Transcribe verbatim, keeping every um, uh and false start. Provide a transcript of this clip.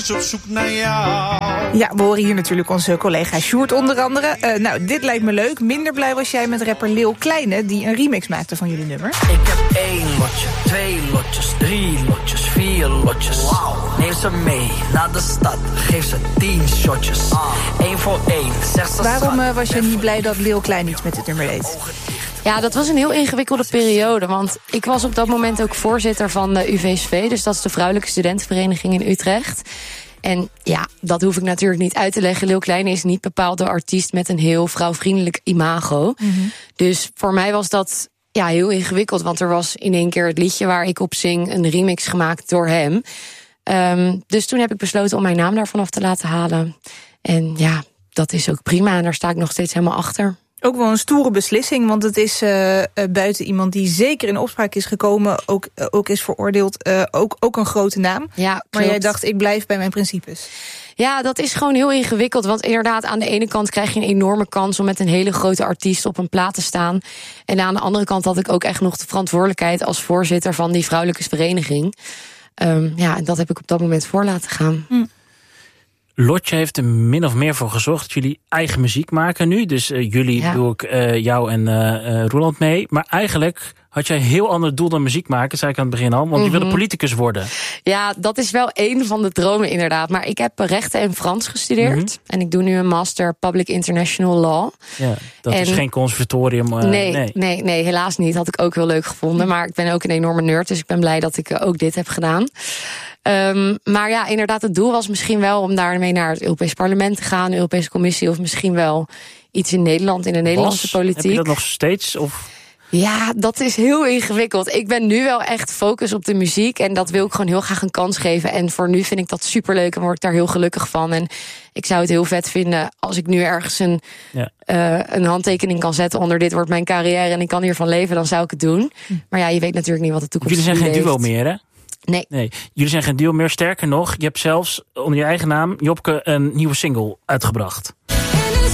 Op zoek naar jou. Ja, we horen hier natuurlijk onze collega Sjoerd onder andere. Uh, nou, dit lijkt me leuk. Minder blij was jij met rapper Leeuw Kleine, die een remix maakte van jullie nummer. Ik heb één lotje, twee lotjes, drie lotjes, vier lotjes. Wow. Neem ze mee naar de stad, geef ze tien shotjes. Ah. Eén voor één, zeg ze. Waarom uh, was je niet blij dat Leeuw Kleine iets met dit nummer deed? Ja, dat was een heel ingewikkelde periode. Want ik was op dat moment ook voorzitter van de U V S V. Dus dat is de Vrouwelijke Studentenvereniging in Utrecht. En ja, dat hoef ik natuurlijk niet uit te leggen. Leeuw Kleine is niet bepaald de artiest met een heel vrouwvriendelijk imago. Mm-hmm. Dus voor mij was dat ja, heel ingewikkeld. Want er was in één keer het liedje waar ik op zing een remix gemaakt door hem. Um, dus toen heb ik besloten om mijn naam daarvan af te laten halen. En ja, dat is ook prima. En daar sta ik nog steeds helemaal achter. Ook wel een stoere beslissing, want het is uh, uh, buiten iemand die zeker in opspraak is gekomen, ook, uh, ook is veroordeeld, uh, ook, ook een grote naam. Ja, maar klopt. Jij dacht, ik blijf bij mijn principes. Ja, dat is gewoon heel ingewikkeld, want inderdaad aan de ene kant krijg je een enorme kans om met een hele grote artiest op een plaat te staan. En aan de andere kant had ik ook echt nog de verantwoordelijkheid als voorzitter van die vrouwelijke vereniging. Um, ja, en dat heb ik op dat moment voor laten gaan. Hm. Lotje heeft er min of meer voor gezorgd dat jullie eigen muziek maken nu. Dus uh, jullie ja. doe ik uh, jou en uh, Roland mee. Maar eigenlijk had jij een heel ander doel dan muziek maken, zei ik aan het begin al. Want mm-hmm. je wilde politicus worden. Ja, dat is wel één van de dromen inderdaad. Maar ik heb rechten en Frans gestudeerd. Mm-hmm. En ik doe nu een master Public International Law. Ja, dat en is geen conservatorium. Uh, nee, nee. nee, nee, helaas niet. Had ik ook heel leuk gevonden. Maar ik ben ook een enorme nerd. Dus ik ben blij dat ik ook dit heb gedaan. Um, maar ja, inderdaad, het doel was misschien wel om daarmee naar het Europees Parlement te gaan, de Europese Commissie, of misschien wel iets in Nederland, in de Nederlandse was? politiek. Heb je dat nog steeds? Of? Ja, dat is heel ingewikkeld. Ik ben nu wel echt focus op de muziek en dat wil ik gewoon heel graag een kans geven. En voor nu vind ik dat superleuk en word ik daar heel gelukkig van. En ik zou het heel vet vinden als ik nu ergens een, ja. uh, een handtekening kan zetten onder dit wordt mijn carrière en ik kan hiervan leven, dan zou ik het doen. Hm. Maar ja, je weet natuurlijk niet wat de toekomst is. Jullie zijn geen duo meer, hè? Nee. nee. Jullie zijn geen duo meer. Sterker nog, je hebt zelfs onder je eigen naam, Jopke, een nieuwe single uitgebracht.